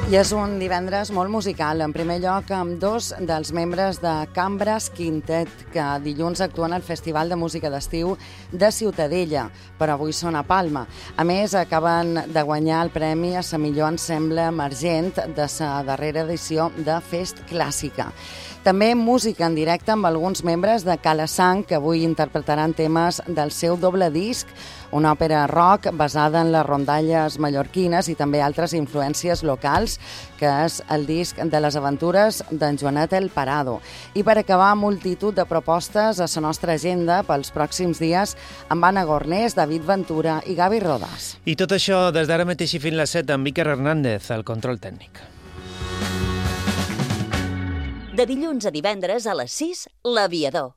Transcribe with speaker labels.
Speaker 1: I és un divendres molt musical. En primer lloc, amb dos dels membres de Cambres Quintet, que dilluns actuen al Festival de Música d'Estiu de Ciutadella, però avui són a Palma. A més, acaben de guanyar el premi a la millor ensemble emergent de la darrera edició de Fest Clàssica. També música en directe amb alguns membres de Calasang, que avui interpretaran temes del seu doble disc, una òpera rock basada en les rondalles mallorquines i també altres influències locals, que és el disc de les aventures d'en Joanet El Parado. I per acabar, multitud de propostes a la nostra agenda pels pròxims dies amb Anna Gornés, David Ventura i Gavi Rodas.
Speaker 2: I tot això des d'ara mateix i fins les 7 amb Iker Hernández, al control tècnic.
Speaker 3: De dilluns a divendres a les 6, L'Aviador.